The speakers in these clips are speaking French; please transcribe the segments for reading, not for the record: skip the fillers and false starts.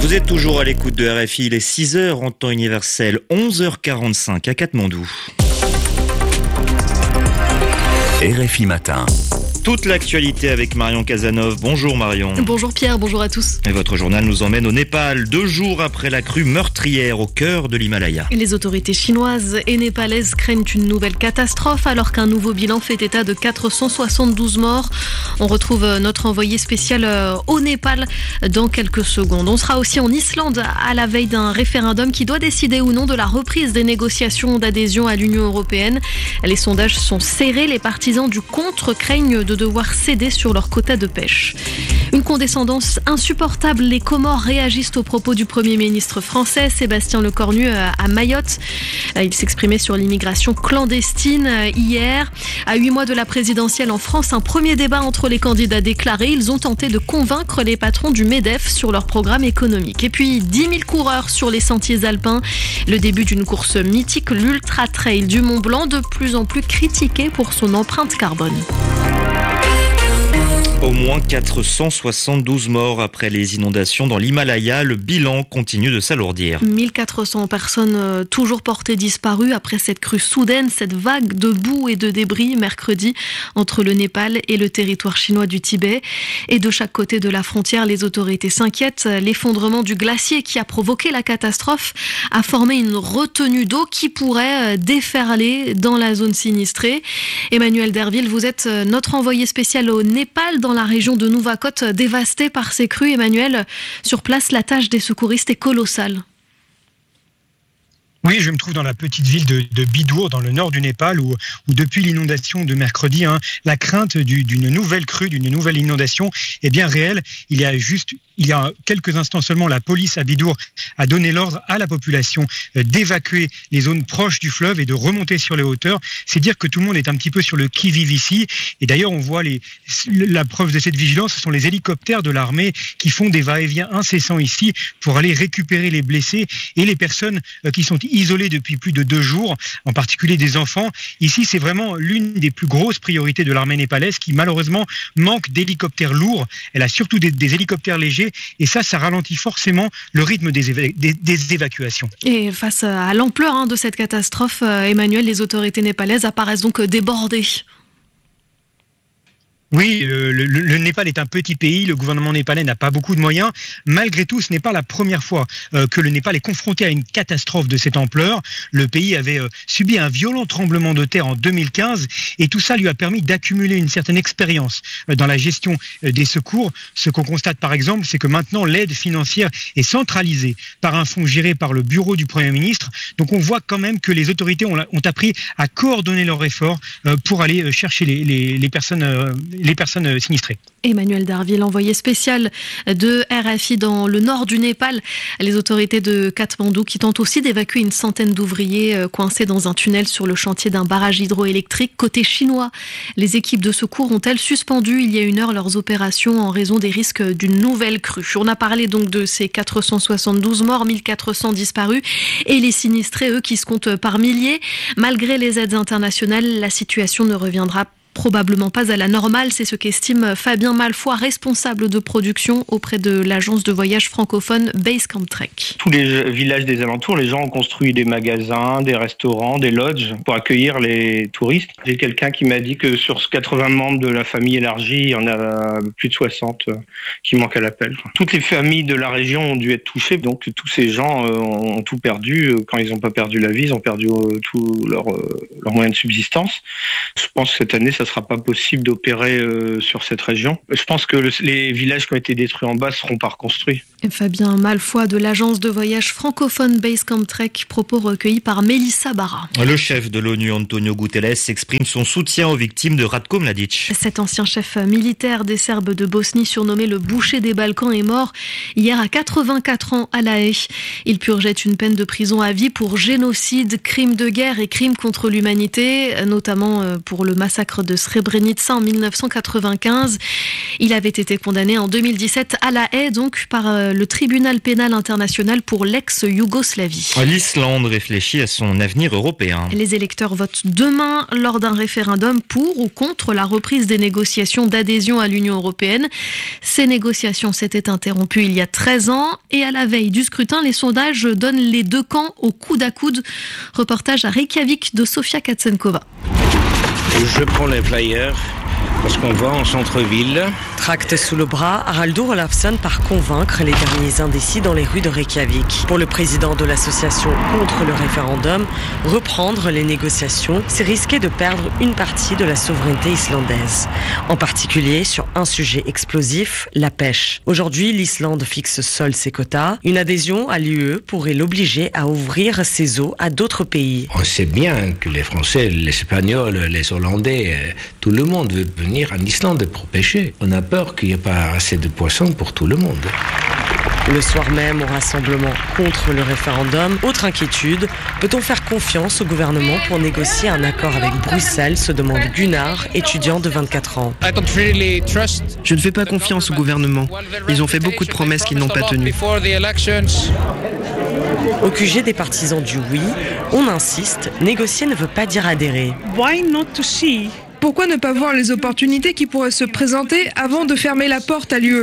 Vous êtes toujours à l'écoute de RFI, il est 6h en temps universel, 11h45 à Katmandou. RFI Matin. Toute l'actualité avec Marion Casanov. Bonjour Marion. Bonjour Pierre, bonjour à tous. Et votre journal nous emmène au Népal, 2 jours après la crue meurtrière au cœur de l'Himalaya. Les autorités chinoises et népalaises craignent une nouvelle catastrophe alors qu'un nouveau bilan fait état de 472 morts. On retrouve notre envoyé spécial au Népal dans quelques secondes. On sera aussi en Islande à la veille d'un référendum qui doit décider ou non de la reprise des négociations d'adhésion à l'Union européenne. Les sondages sont serrés, les partisans du contre craignent de devoir céder sur leur quota de pêche. Une condescendance insupportable. Les Comores réagissent aux propos du Premier ministre français, Sébastien Lecornu, à Mayotte. Il s'exprimait sur l'immigration clandestine hier. À 8 mois de la présidentielle en France, un premier débat entre les candidats déclarés. Ils ont tenté de convaincre les patrons du MEDEF sur leur programme économique. Et puis, 10 000 coureurs sur les sentiers alpins. Le début d'une course mythique, l'Ultra Trail du Mont Blanc, de plus en plus critiqué pour son empreinte carbone. Au moins 472 morts après les inondations dans l'Himalaya. Le bilan continue de s'alourdir. 1400 personnes toujours portées disparues après cette crue soudaine, cette vague de boue et de débris mercredi entre le Népal et le territoire chinois du Tibet. Et de chaque côté de la frontière, les autorités s'inquiètent. L'effondrement du glacier qui a provoqué la catastrophe a formé une retenue d'eau qui pourrait déferler dans la zone sinistrée. Emmanuel Derville, vous êtes notre envoyé spécial au Népal, dans la région de Nuwakot, dévastée par ces crues. Emmanuel, sur place, la tâche des secouristes est colossale. Oui, je me trouve dans la petite ville de Bidour, dans le nord du Népal, où depuis l'inondation de mercredi, la crainte d'une nouvelle crue, d'une nouvelle inondation est bien réelle. Il y a quelques instants seulement, la police à Bidour a donné l'ordre à la population d'évacuer les zones proches du fleuve et de remonter sur les hauteurs. C'est dire que tout le monde est un petit peu sur le qui-vive ici. Et d'ailleurs, on voit la preuve de cette vigilance, ce sont les hélicoptères de l'armée qui font des va-et-vient incessants ici pour aller récupérer les blessés et les personnes qui sont isolés depuis plus de 2 jours, en particulier des enfants. Ici, c'est vraiment l'une des plus grosses priorités de l'armée népalaise qui, malheureusement, manque d'hélicoptères lourds. Elle a surtout des hélicoptères légers et ça ralentit forcément le rythme des évacuations. Et face à l'ampleur de cette catastrophe, Emmanuel, les autorités népalaises apparaissent donc débordées. Oui, le Népal est un petit pays, le gouvernement népalais n'a pas beaucoup de moyens. Malgré tout, ce n'est pas la première fois que le Népal est confronté à une catastrophe de cette ampleur. Le pays avait subi un violent tremblement de terre en 2015 et tout ça lui a permis d'accumuler une certaine expérience dans la gestion des secours. Ce qu'on constate par exemple, c'est que maintenant l'aide financière est centralisée par un fonds géré par le bureau du Premier ministre. Donc on voit quand même que les autorités ont appris à coordonner leurs efforts pour aller chercher les personnes sinistrées. Emmanuel Derville, envoyé spécial de RFI dans le nord du Népal. Les autorités de Katmandou qui tentent aussi d'évacuer une centaine d'ouvriers coincés dans un tunnel sur le chantier d'un barrage hydroélectrique. Côté chinois, les équipes de secours ont-elles suspendu il y a 1 heure leurs opérations en raison des risques d'une nouvelle crue. On a parlé donc de ces 472 morts, 1400 disparus et les sinistrés, eux, qui se comptent par milliers. Malgré les aides internationales, la situation ne reviendra probablement pas à la normale, c'est ce qu'estime Fabien Malfoy, responsable de production auprès de l'agence de voyage francophone Basecamp Trek. Tous les villages des alentours, les gens ont construit des magasins, des restaurants, des lodges pour accueillir les touristes. J'ai quelqu'un qui m'a dit que sur 80 membres de la famille élargie, il y en a plus de 60 qui manquent à l'appel. Toutes les familles de la région ont dû être touchées, donc tous ces gens ont tout perdu. Quand ils n'ont pas perdu la vie, ils ont perdu tous leurs moyens de subsistance. Je pense que cette année, ça sera pas possible d'opérer sur cette région. Je pense que les villages qui ont été détruits en bas seront pas reconstruits. Et Fabien Malfoy de l'agence de voyage francophone Basecamp Trek, propos recueillis par Mélissa Barra. Le chef de l'ONU, Antonio Guterres, exprime son soutien aux victimes de Ratko Mladic. Cet ancien chef militaire des Serbes de Bosnie, surnommé le boucher des Balkans, est mort hier à 84 ans à La Haye. Il purgeait une peine de prison à vie pour génocide, crimes de guerre et crimes contre l'humanité, notamment pour le massacre de Srebrenica en 1995. Il avait été condamné en 2017 à la haie, donc par le tribunal pénal international pour l'ex-Yougoslavie. L'Islande réfléchit à son avenir européen. Les électeurs votent demain lors d'un référendum pour ou contre la reprise des négociations d'adhésion à l'Union européenne. Ces négociations s'étaient interrompues il y a 13 ans et à la veille du scrutin, les sondages donnent les deux camps au coude à coude. Reportage à Reykjavik de Sofia Katsenkova. Je prends les flyers parce qu'on va en centre-ville. Tract sous le bras, Haraldur Olafsson part convaincre les derniers indécis dans les rues de Reykjavik. Pour le président de l'association contre le référendum, reprendre les négociations, c'est risquer de perdre une partie de la souveraineté islandaise. En particulier sur un sujet explosif, la pêche. Aujourd'hui, l'Islande fixe seule ses quotas. Une adhésion à l'UE pourrait l'obliger à ouvrir ses eaux à d'autres pays. On sait bien que les Français, les Espagnols, les Hollandais, tout le monde veut venir en Islande pour pêcher. On a peur qu'il n'y ait pas assez de poissons pour tout le monde. Le soir même, au rassemblement contre le référendum, autre inquiétude, peut-on faire confiance au gouvernement pour négocier un accord avec Bruxelles, se demande Gunnar, étudiant de 24 ans. Je ne fais pas confiance au gouvernement. Ils ont fait beaucoup de promesses qu'ils n'ont pas tenues. Au QG des partisans du oui, on insiste, négocier ne veut pas dire adhérer. Pourquoi ne pas voir les opportunités qui pourraient se présenter avant de fermer la porte à l'UE ?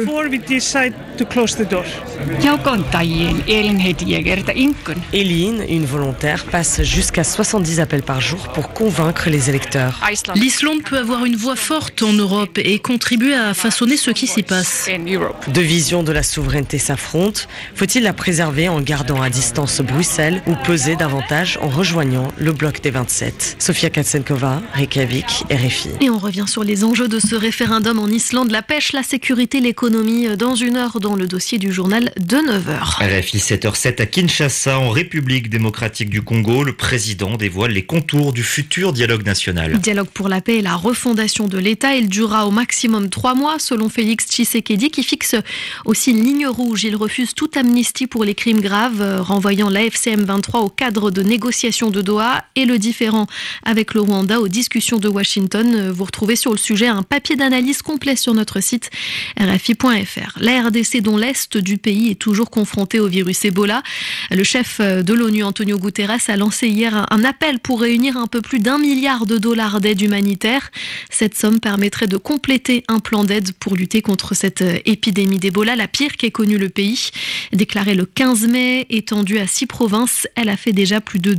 Elin, une volontaire, passe jusqu'à 70 appels par jour pour convaincre les électeurs. L'Islande peut avoir une voix forte en Europe et contribuer à façonner ce qui s'y passe. Deux visions de la souveraineté s'affrontent. Faut-il la préserver en gardant à distance Bruxelles ou peser davantage en rejoignant le bloc des 27 ? Sofia Katsenkova, Reykjavik, RFI. Et on revient sur les enjeux de ce référendum en Islande, la pêche, la sécurité, l'économie, dans une heure dans le dossier du journal de 9h. RFI 7h07 à Kinshasa, en République démocratique du Congo, le président dévoile les contours du futur dialogue national. Dialogue pour la paix et la refondation de l'État, il durera au maximum 3 mois selon Félix Tshisekedi qui fixe aussi une ligne rouge. Il refuse toute amnistie pour les crimes graves, renvoyant l'AFC M23 au cadre de négociation de Doha et le différend avec le Rwanda aux discussions de Washington. Vous retrouvez sur le sujet un papier d'analyse complet sur notre site rfi.fr. La RDC, dont l'Est du pays est toujours confronté au virus Ebola. Le chef de l'ONU, Antonio Guterres, a lancé hier un appel pour réunir un peu plus d'$1 milliard d'aide humanitaire. Cette somme permettrait de compléter un plan d'aide pour lutter contre cette épidémie d'Ebola, la pire qu'ait connue le pays. Déclarée le 15 mai, étendue à 6 provinces, elle a fait déjà plus de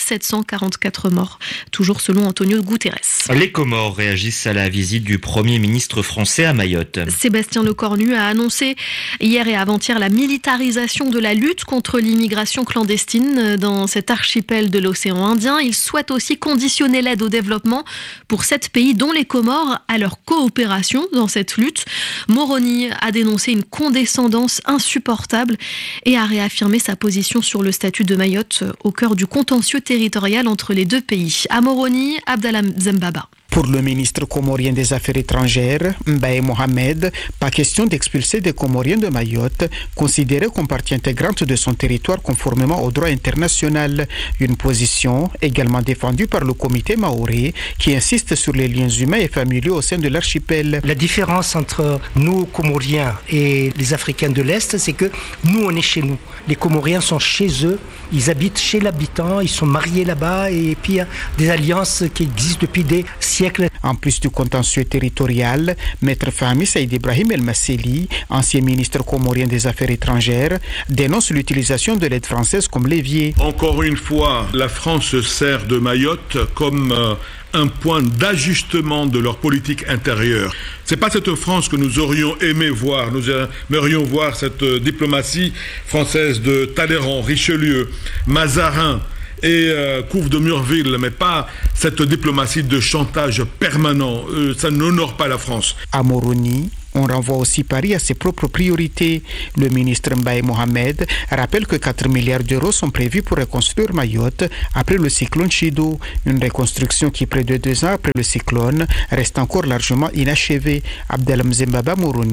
2744 morts, toujours selon Antonio Guterres. Les Comores réagissent à la visite du Premier ministre français à Mayotte. Sébastien Lecornu a annoncé hier et avant-hier la militarisation de la lutte contre l'immigration clandestine dans cet archipel de l'océan Indien. Il souhaite aussi conditionner l'aide au développement pour 7 pays, dont les Comores, à leur coopération dans cette lutte. Moroni a dénoncé une condescendance insupportable et a réaffirmé sa position sur le statut de Mayotte au cœur du contentieux territorial entre les deux pays. À Moroni, Abdallah Zembaba. Pour le ministre comorien des Affaires étrangères, Mbaye Mohamed, pas question d'expulser des Comoriens de Mayotte, considérés comme partie intégrante de son territoire conformément au droit international. Une position également défendue par le comité maoré, qui insiste sur les liens humains et familiaux au sein de l'archipel. La différence entre nous, Comoriens, et les Africains de l'Est, c'est que nous, on est chez nous. Les Comoriens sont chez eux, ils habitent chez l'habitant, ils sont mariés là-bas, et puis il y a des alliances qui existent depuis des siècles. En plus du contentieux territorial, Maître Fahmi Saïd Ibrahim El Masseli, ancien ministre comorien des Affaires étrangères, dénonce l'utilisation de l'aide française comme levier. Encore une fois, la France se sert de Mayotte comme un point d'ajustement de leur politique intérieure. C'est pas cette France que nous aurions aimé voir. Nous aimerions voir cette diplomatie française de Talleyrand, Richelieu, Mazarin et Couve de Murville, mais pas cette diplomatie de chantage permanent. Ça n'honore pas la France. À Moroni, on renvoie aussi Paris à ses propres priorités. Le ministre Mbaye Mohamed rappelle que 4 milliards d'euros sont prévus pour reconstruire Mayotte après le cyclone Chido. Une reconstruction qui, près de 2 ans après le cyclone, reste encore largement inachevée. Abdelhamzembaba Moroni,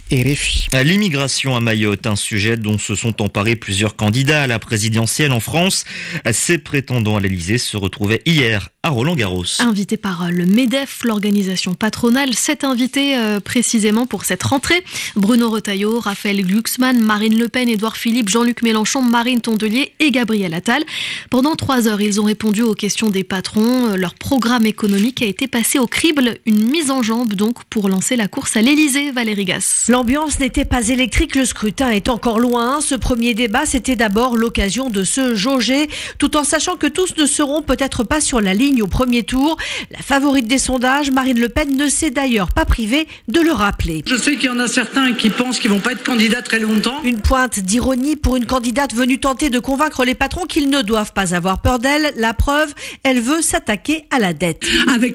RFI. L'immigration à Mayotte, un sujet dont se sont emparés plusieurs candidats à la présidentielle en France. Ces prétendants à l'Elysée se retrouvaient hier à Roland-Garros. Invité par le MEDEF, l'organisation patronale, 7 invités précisément pour cette rentrée. Bruno Retailleau, Raphaël Glucksmann, Marine Le Pen, Édouard Philippe, Jean-Luc Mélenchon, Marine Tondelier et Gabriel Attal. Pendant 3 heures, ils ont répondu aux questions des patrons. Leur programme économique a été passé au crible. Une mise en jambe donc pour lancer la course à l'Elysée, Valérie Gasse. L'ambiance n'était pas électrique, le scrutin est encore loin. Ce premier débat, c'était d'abord l'occasion de se jauger, tout en sachant que tous ne seront peut-être pas sur la ligne au premier tour. La favorite des sondages, Marine Le Pen, ne s'est d'ailleurs pas privée de le rappeler. Je sais qu'il y en a certains qui pensent qu'ils vont pas être candidats très longtemps. Une pointe d'ironie pour une candidate venue tenter de convaincre les patrons qu'ils ne doivent pas avoir peur d'elle. La preuve, elle veut s'attaquer à la dette. Avec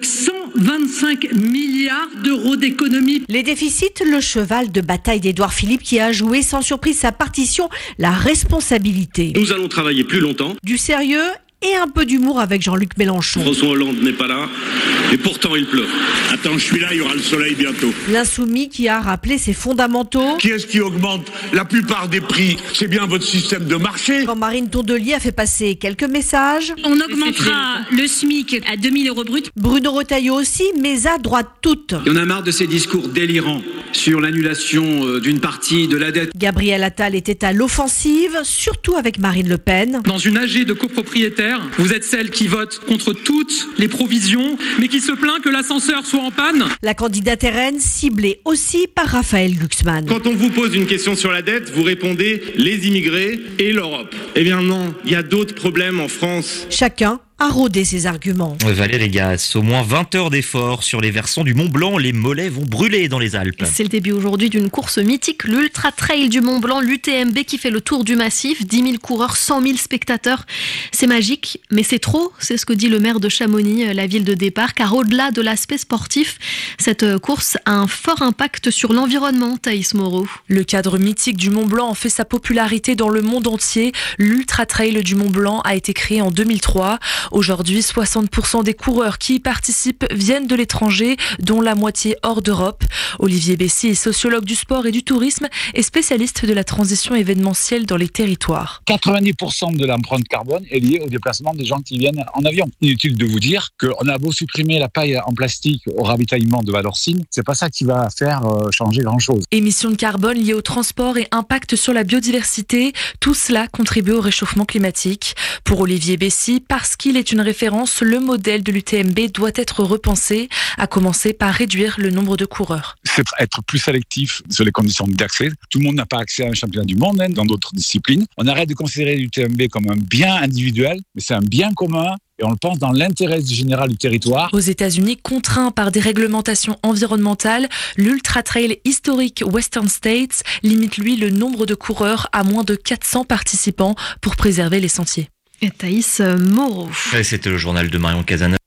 125 milliards d'euros d'économie. Les déficits, le cheval de bataille d'Édouard Philippe qui a joué sans surprise sa partition, la responsabilité. Nous allons travailler plus longtemps. Du sérieux et un peu d'humour avec Jean-Luc Mélenchon. François Hollande n'est pas là, et pourtant il pleut. Attends, je suis là, il y aura le soleil bientôt. L'insoumis qui a rappelé ses fondamentaux. Qui est-ce qui augmente la plupart des prix? C'est bien votre système de marché. Quand Marine Tondelier a fait passer quelques messages. On augmentera le SMIC à 2000 € brut. Bruno Retailleau aussi, mais à droite toute. Il y en a marre de ces discours délirants sur l'annulation d'une partie de la dette. Gabriel Attal était à l'offensive, surtout avec Marine Le Pen. Dans une AG de copropriétaires, vous êtes celle qui vote contre toutes les provisions, mais qui se plaint que l'ascenseur soit en panne. La candidate RN ciblée aussi par Raphaël Glucksmann. Quand on vous pose une question sur la dette, vous répondez les immigrés et l'Europe. Eh bien non, il y a d'autres problèmes en France. Chacun a rodé ses arguments. Valérie Gasse, au moins 20 heures d'efforts sur les versants du Mont Blanc. Les mollets vont brûler dans les Alpes. C'est le début aujourd'hui d'une course mythique, l'Ultra Trail du Mont Blanc, l'UTMB qui fait le tour du massif. 10 000 coureurs, 100 000 spectateurs. C'est magique, mais c'est trop. C'est ce que dit le maire de Chamonix, la ville de départ. Car au-delà de l'aspect sportif, cette course a un fort impact sur l'environnement, Thaïs Moreau. Le cadre mythique du Mont Blanc en fait sa popularité dans le monde entier. L'Ultra Trail du Mont Blanc a été créé en 2003. Aujourd'hui, 60% des coureurs qui y participent viennent de l'étranger, dont la moitié hors d'Europe. Olivier Bessy est sociologue du sport et du tourisme et spécialiste de la transition événementielle dans les territoires. 90% de l'empreinte carbone est liée au déplacement des gens qui viennent en avion. Inutile de vous dire qu'on a beau supprimer la paille en plastique au ravitaillement de Valorcine, c'est pas ça qui va faire changer grand-chose. Émissions de carbone liées au transport et impact sur la biodiversité, tout cela contribue au réchauffement climatique. Pour Olivier Bessy, parce qu'il est une référence, le modèle de l'UTMB doit être repensé, à commencer par réduire le nombre de coureurs. C'est être plus sélectif sur les conditions d'accès. Tout le monde n'a pas accès à un championnat du monde dans d'autres disciplines. On arrête de considérer l'UTMB comme un bien individuel, mais c'est un bien commun. Et on le pense dans l'intérêt général du territoire. Aux États-Unis, contraint par des réglementations environnementales, l'Ultra Trail historique Western States limite lui le nombre de coureurs à moins de 400 participants pour préserver les sentiers. Et Thaïs Moreau. C'était le journal de Marion Casanova.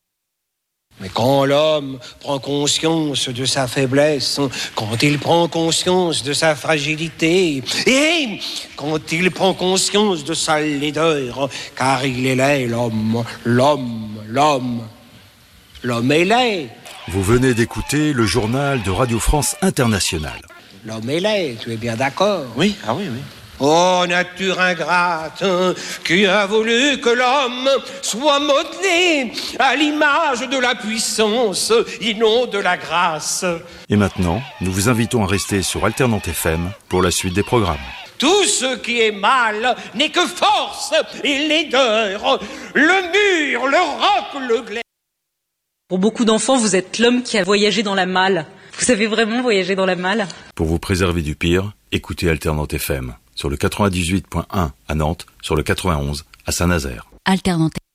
Mais quand l'homme prend conscience de sa faiblesse, quand il prend conscience de sa fragilité, et quand il prend conscience de sa laideur, car il est laid, l'homme est laid. Vous venez d'écouter le journal de Radio France Internationale. L'homme est laid, tu es bien d'accord? Oui, oui. Ô nature ingrate, qui a voulu que l'homme soit modelé à l'image de la puissance et non de la grâce. Et maintenant, nous vous invitons à rester sur Alternante FM pour la suite des programmes. Tout ce qui est mal n'est que force et laideur, le mur, le roc, le glaive. Pour beaucoup d'enfants, vous êtes l'homme qui a voyagé dans la malle. Vous avez vraiment voyagé dans la malle? Pour vous préserver du pire, écoutez Alternante FM. Sur le 98.1 à Nantes, sur le 91 à Saint-Nazaire. Alternante.